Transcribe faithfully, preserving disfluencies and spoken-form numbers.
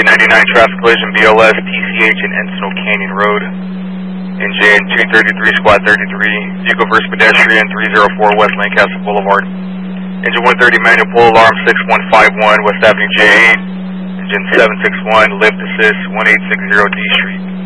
ninety-nine traffic collision, B L S, T C H, and Encino Canyon Road. N J N two thirty-three, Squad thirty-three, vehicle versus pedestrian, three oh four West Lancaster Boulevard. Engine one thirty, manual pull alarm, six one five one, West Avenue J eight. Engine seven six one, lift assist, one eight six zero D Street.